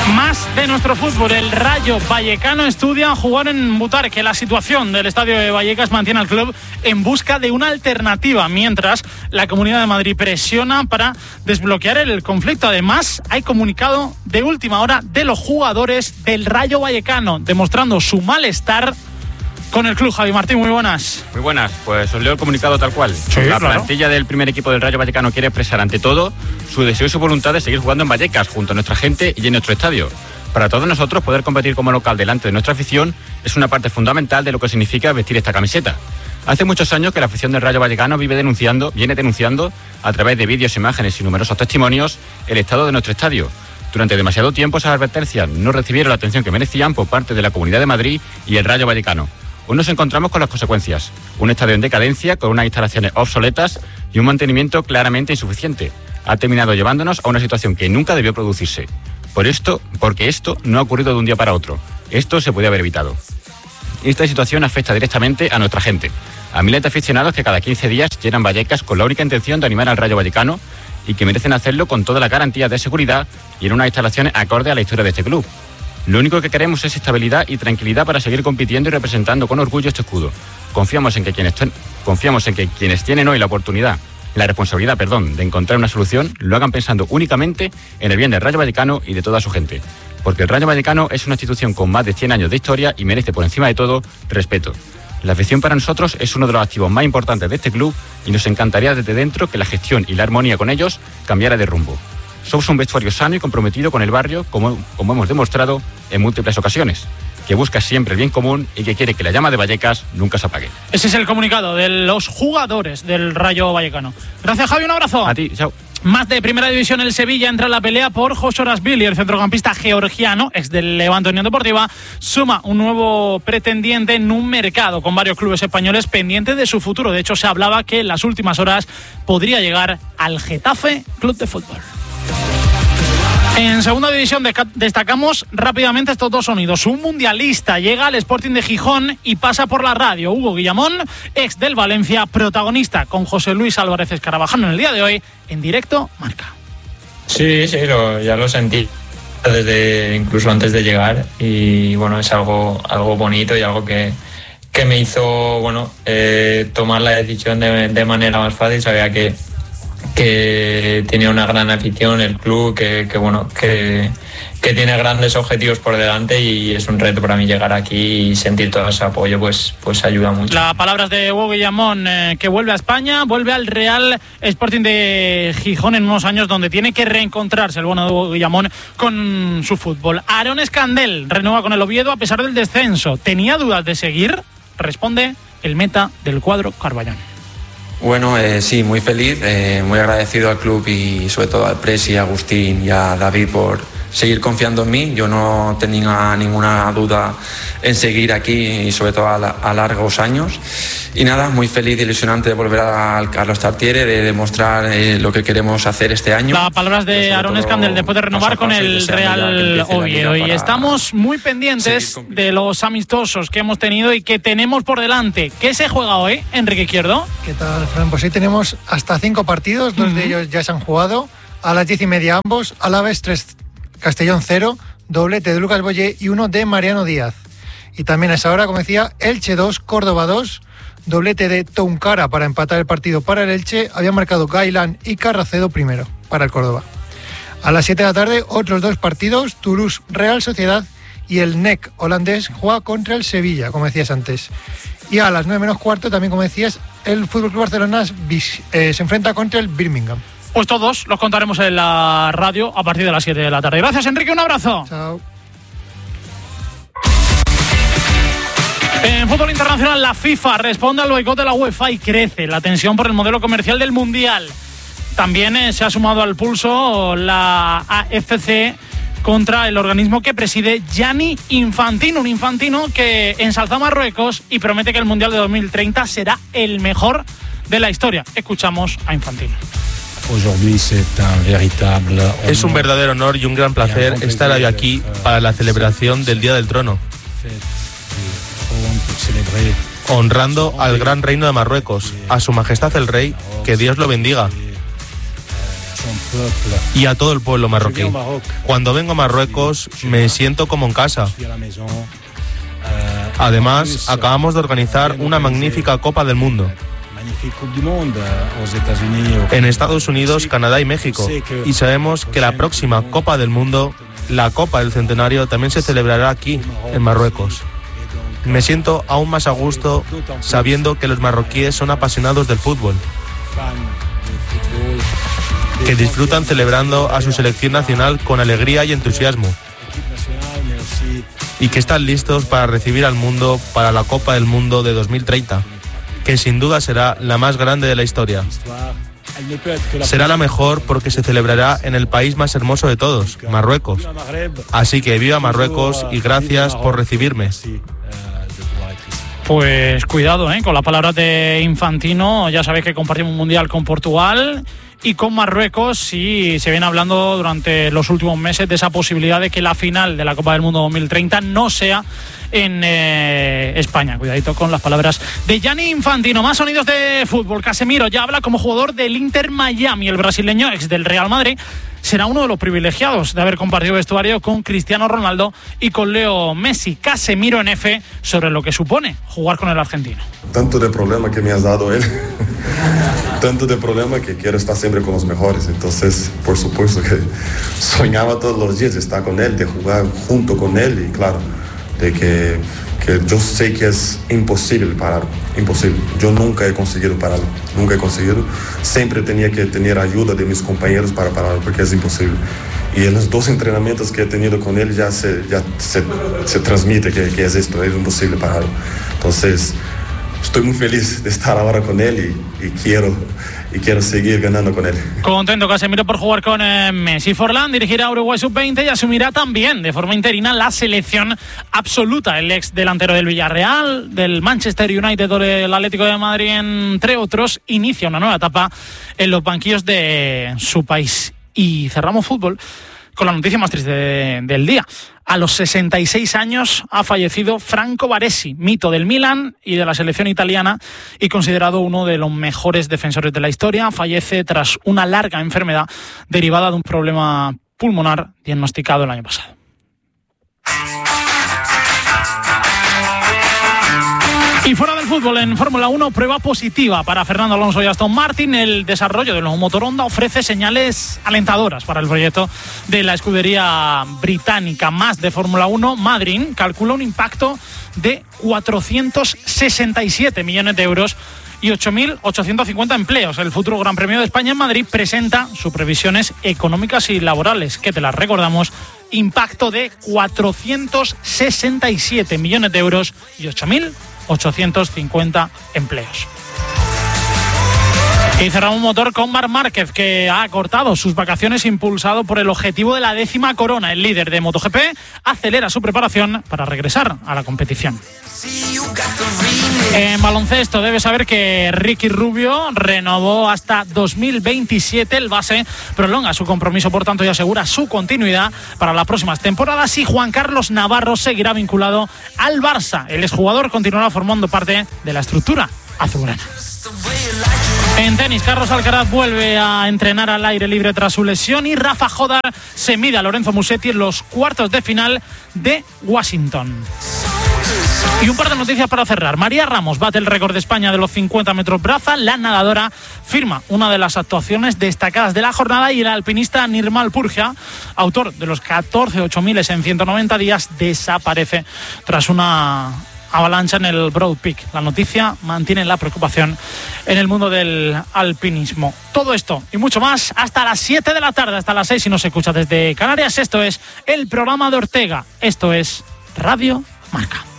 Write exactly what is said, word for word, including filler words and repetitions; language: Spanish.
Más de nuestro fútbol. El Rayo Vallecano estudia jugar en Butarque. La situación del estadio de Vallecas mantiene al club en busca de una alternativa, mientras la Comunidad de Madrid presiona para desbloquear el conflicto. Además, hay comunicado de última hora de los jugadores del Rayo Vallecano, demostrando su malestar con el club. Javi Martín, muy buenas. Muy buenas, pues os leo el comunicado tal cual. Sí, la claro. plantilla del primer equipo del Rayo Vallecano quiere expresar ante todo su deseo y su voluntad de seguir jugando en Vallecas, junto a nuestra gente y en nuestro estadio. Para todos nosotros, poder competir como local delante de nuestra afición es una parte fundamental de lo que significa vestir esta camiseta. Hace muchos años que la afición del Rayo Vallecano vive denunciando, viene denunciando, a través de vídeos, imágenes y numerosos testimonios, el estado de nuestro estadio. Durante demasiado tiempo esas advertencias no recibieron la atención que merecían por parte de la Comunidad de Madrid y el Rayo Vallecano. Hoy nos encontramos con las consecuencias. Un estadio en decadencia, con unas instalaciones obsoletas y un mantenimiento claramente insuficiente. Ha terminado llevándonos a una situación que nunca debió producirse. Por esto, porque esto no ha ocurrido de un día para otro. Esto se podía haber evitado. Esta situación afecta directamente a nuestra gente, a miles de aficionados que cada quince días llenan Vallecas con la única intención de animar al Rayo Vallecano y que merecen hacerlo con todas las garantías de seguridad y en unas instalaciones acorde a la historia de este club. Lo único que queremos es estabilidad y tranquilidad para seguir compitiendo y representando con orgullo este escudo. Confiamos en que quienes, ten, confiamos en que quienes tienen hoy la oportunidad, la responsabilidad, perdón, de encontrar una solución, lo hagan pensando únicamente en el bien del Rayo Vallecano y de toda su gente. Porque el Rayo Vallecano es una institución con más de cien años de historia y merece, por encima de todo, respeto. La afición para nosotros es uno de los activos más importantes de este club y nos encantaría desde dentro que la gestión y la armonía con ellos cambiara de rumbo. Somos un vestuario sano y comprometido con el barrio, como, como hemos demostrado en múltiples ocasiones, que busca siempre el bien común y que quiere que la llama de Vallecas nunca se apague. Ese es el comunicado de los jugadores del Rayo Vallecano. Gracias, Javi, un abrazo. A ti, chao. Más de Primera División, el Sevilla entra en la pelea por José Orasvili. El centrocampista georgiano, ex del Levante Unión Deportiva, suma un nuevo pretendiente en un mercado con varios clubes españoles pendientes de su futuro. De hecho, se hablaba que en las últimas horas podría llegar al Getafe Club de Fútbol. En Segunda División destacamos rápidamente estos dos sonidos. Un mundialista llega al Sporting de Gijón y pasa por la radio. Hugo Guillamón, ex del Valencia, protagonista con José Luis Álvarez Escarabajano en el día de hoy, en directo Marca. Sí, sí, lo, ya lo sentí desde incluso antes de llegar y bueno, es algo, algo bonito y algo que, que me hizo bueno eh, tomar la decisión de, de manera más fácil. Sabía que que tenía una gran afición el club, que, que bueno que, que tiene grandes objetivos por delante y es un reto para mí llegar aquí y sentir todo ese apoyo, pues, pues ayuda mucho. Las palabras de Hugo Guillamón, eh, que vuelve a España, vuelve al Real Sporting de Gijón en unos años donde tiene que reencontrarse el bueno de Hugo Guillamón con su fútbol. Aarón Escandel renueva con el Oviedo a pesar del descenso. ¿Tenía dudas de seguir? Responde el meta del cuadro Carballón. Bueno, eh, sí, muy feliz, eh, muy agradecido al club y sobre todo al Presi, a Agustín y a David por seguir confiando en mí. Yo no tenía ninguna duda en seguir aquí y sobre todo a, la, a largos años. Y nada, muy feliz y ilusionante de volver al Carlos Tartiere, de demostrar eh, lo que queremos hacer este año. Las palabras de Aarón Escandel después de renovar con el Real Oviedo. Y estamos muy pendientes de los amistosos que hemos tenido y que tenemos por delante. ¿Qué se juega hoy, Enrique Izquierdo? ¿Qué tal, Fran? Pues hoy tenemos hasta cinco partidos, dos uh-huh. de ellos ya se han jugado. A las diez y media ambos, Alavés tres, Castellón cero, doblete de Lucas Boyé y uno de Mariano Díaz. Y también a esa hora, como decía, Elche dos, Córdoba dos, doblete de Touncara para empatar el partido para el Elche. Habían marcado Gailán y Carracedo primero para el Córdoba. A las siete de la tarde, otros dos partidos, Toulouse Real Sociedad y el N E C holandés juega contra el Sevilla, como decías antes. Y a las nueve menos cuarto, también como decías, el F C Barcelona eh, se enfrenta contra el Birmingham. Pues todos los contaremos en la radio a partir de las siete de la tarde. Gracias, Enrique, un abrazo. Chao. En fútbol internacional, la FIFA responde al boicot de la UEFA y crece la tensión por el modelo comercial del Mundial. También eh, se ha sumado al pulso la A F C contra el organismo que preside Gianni Infantino, un Infantino que ensalza a Marruecos y promete que el Mundial de dos mil treinta será el mejor de la historia. Escuchamos a Infantino. Es un verdadero honor y un gran placer estar hoy aquí para la celebración del Día del Trono, honrando al gran reino de Marruecos, a su majestad el rey, que Dios lo bendiga. y a todo el pueblo marroquí. Cuando vengo a Marruecos me siento como en casa. Además, acabamos de organizar una magnífica Copa del Mundo en Estados Unidos, Canadá y México, y sabemos que la próxima Copa del Mundo, la Copa del Centenario, también se celebrará aquí, en Marruecos. Me siento aún más a gusto sabiendo que los marroquíes son apasionados del fútbol, que disfrutan celebrando a su selección nacional con alegría y entusiasmo, y que están listos para recibir al mundo para la Copa del Mundo de dos mil treinta, que sin duda será la más grande de la historia. Será la mejor porque se celebrará en el país más hermoso de todos, Marruecos. Así que viva Marruecos y gracias por recibirme. Pues cuidado, ¿eh? Con las palabras de Infantino. Ya sabéis que compartimos un mundial con Portugal y con Marruecos, y se viene hablando durante los últimos meses de esa posibilidad de que la final de la Copa del Mundo dos mil treinta no sea en eh, España. Cuidadito con las palabras de Gianni Infantino. Más sonidos de fútbol. Casemiro ya habla como jugador del Inter Miami. El brasileño, ex del Real Madrid, será uno de los privilegiados de haber compartido vestuario con Cristiano Ronaldo y con Leo Messi. Casemiro en F sobre lo que supone jugar con el argentino. Tanto de problema que me has dado él, tanto de problema que quiero estar siempre con los mejores. Entonces, por supuesto que soñaba todos los días de estar con él, de jugar junto con él, y claro, de que, que yo sé que es imposible parar, imposible. Yo nunca he conseguido parar, nunca he conseguido. Siempre tenía que tener ayuda de mis compañeros para parar, porque es imposible. Y en los dos entrenamientos que he tenido con él ya se, ya se, se transmite que, que es esto, es imposible parar. Entonces, estoy muy feliz de estar ahora con él y, y quiero... y quiero seguir ganando con él. Contento Casemiro por jugar con eh, Messi. Forlán dirigirá a Uruguay sub veinte y asumirá también de forma interina la selección absoluta. El ex delantero del Villarreal, del Manchester United o del Atlético de Madrid, entre otros, inicia una nueva etapa en los banquillos de su país. Y cerramos fútbol con la noticia más triste de, del día. A los sesenta y seis años ha fallecido Franco Baresi, mito del Milan y de la selección italiana y considerado uno de los mejores defensores de la historia. Fallece tras una larga enfermedad derivada de un problema pulmonar diagnosticado el año pasado. Y fuera del fútbol, en Fórmula uno, prueba positiva para Fernando Alonso y Aston Martin. El desarrollo del nuevo motor Honda ofrece señales alentadoras para el proyecto de la escudería británica. Más de Fórmula uno, Madrid calcula un impacto de cuatrocientos sesenta y siete millones de euros y ocho mil ochocientos cincuenta empleos. El futuro Gran Premio de España en Madrid presenta sus previsiones económicas y laborales, que te las recordamos. Impacto de cuatrocientos sesenta y siete millones de euros y ocho mil ochocientos cincuenta empleos. Y cerramos motor con Marc Márquez, que ha cortado sus vacaciones impulsado por el objetivo de la décima corona. El líder de MotoGP acelera su preparación para regresar a la competición. En baloncesto, debes saber que Ricky Rubio renovó hasta dos mil veintisiete. El base prolonga su compromiso, por tanto, y asegura su continuidad para las próximas temporadas. Y Juan Carlos Navarro seguirá vinculado al Barça. El exjugador continuará formando parte de la estructura azulgrana. En tenis, Carlos Alcaraz vuelve a entrenar al aire libre tras su lesión y Rafa Jodar se mide a Lorenzo Musetti en los cuartos de final de Washington. Y un par de noticias para cerrar. María Ramos bate el récord de España de los cincuenta metros braza. La nadadora firma una de las actuaciones destacadas de la jornada y el alpinista Nirmal Purja, autor de los catorce ocho miles en ciento noventa días, desaparece tras una avalancha en el Broad Peak. La noticia mantiene la preocupación en el mundo del alpinismo. Todo esto y mucho más hasta las siete de la tarde, hasta las seis si nos escucha desde Canarias. Esto es el programa de Ortega. Esto es Radio Marca.